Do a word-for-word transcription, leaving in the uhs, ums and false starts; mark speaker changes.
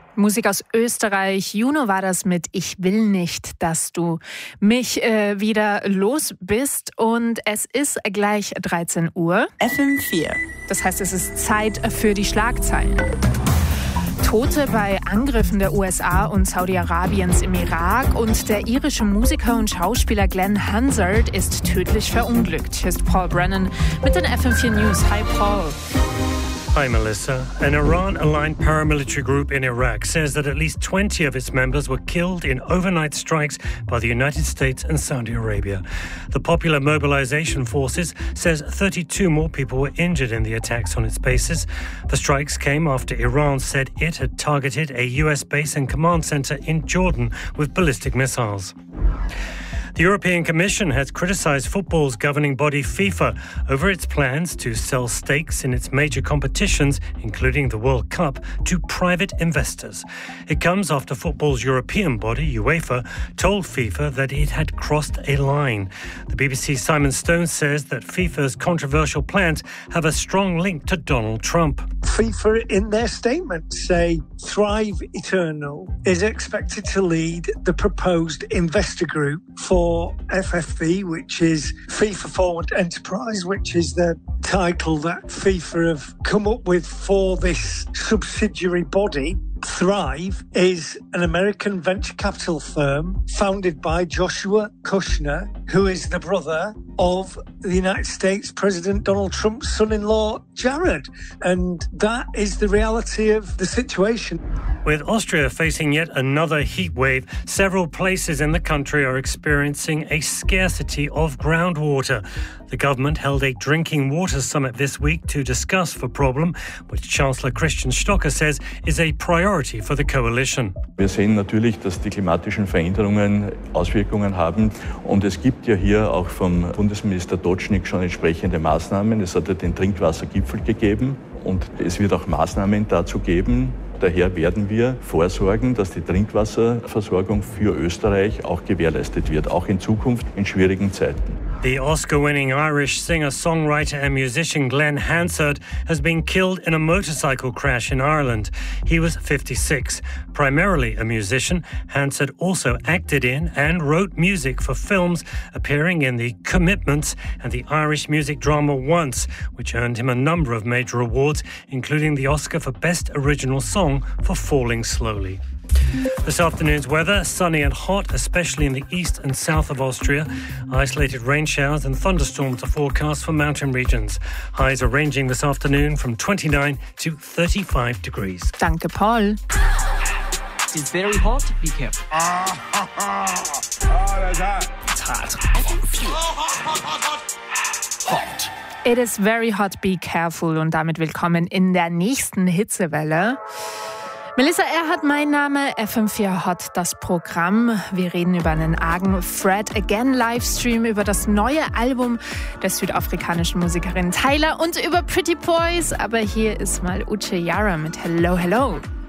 Speaker 1: Musik aus Österreich. Juno war das mit Ich will nicht, dass du mich äh, wieder los bist. Und es ist gleich dreizehn Uhr.
Speaker 2: F M vier.
Speaker 1: Das heißt, es ist Zeit für die Schlagzeilen. Tote bei Angriffen der U S A und Saudi-Arabiens im Irak und der irische Musiker und Schauspieler Glenn Hansard ist tödlich verunglückt. Hier ist Paul Brennan mit den F M vier News. Hi Paul.
Speaker 3: Hi, Melissa. An Iran-aligned paramilitary group in Iraq says that at least twenty of its members were killed in overnight strikes by the United States and Saudi Arabia. The Popular Mobilization Forces says thirty-two more people were injured in the attacks on its bases. The strikes came after Iran said it had targeted a U S base and command center in Jordan with ballistic missiles. The European Commission has criticised football's governing body FIFA over its plans to sell stakes in its major competitions, including the World Cup, to private investors. It comes after football's European body, UEFA, told FIFA that it had crossed a line. The B B C's Simon Stone says that FIFA's controversial plans have a strong link to Donald Trump.
Speaker 4: FIFA, in their statement, say Thrive Eternal is expected to lead the proposed investor group for F F V, which is FIFA Forward Enterprise, which is the title that FIFA have come up with for this subsidiary body. Thrive is an American venture capital firm founded by Joshua Kushner, who is the brother of the United States President Donald Trump's son-in-law, Jared. And that is the reality of the situation.
Speaker 3: With Austria facing yet another heat wave, several places in the country are experiencing a scarcity of groundwater. The government held a drinking water summit this week to discuss the problem, which Chancellor Christian Stocker says is a priority for the coalition.
Speaker 5: Wir sehen natürlich, dass die klimatischen Veränderungen Auswirkungen haben. Und es gibt ja hier auch vom Bundesminister Dotschnik schon entsprechende Maßnahmen. Es hat ja den Trinkwassergipfel gegeben und es wird auch Maßnahmen dazu geben. Daher werden wir vorsorgen, dass die Trinkwasserversorgung für Österreich auch gewährleistet wird, auch in Zukunft in schwierigen Zeiten.
Speaker 3: The Oscar-winning Irish singer, songwriter and musician Glenn Hansard has been killed in a motorcycle crash in Ireland. He was fifty-six. Primarily a musician, Hansard also acted in and wrote music for films, appearing in The Commitments and the Irish music drama Once, which earned him a number of major awards, including the Oscar for Best Original Song for Falling Slowly. This afternoon's weather, sunny and hot, especially in the east and south of Austria. Isolated rain showers and thunderstorms are forecast for mountain regions. Highs are ranging this afternoon from twenty-nine to thirty-five degrees.
Speaker 1: Danke, Paul.
Speaker 6: It's very hot. Be careful. It's hot. Hot.
Speaker 1: It is very hot. Be careful. Und damit willkommen in der nächsten Hitzewelle. Melissa Erhardt, mein Name, F M vier Hot, das Programm. Wir reden über einen argen Fred Again Livestream, über das neue Album der südafrikanischen Musikerin Tyla und über Pretty Boys. Aber hier ist mal Uche Yara mit Hello, Hello.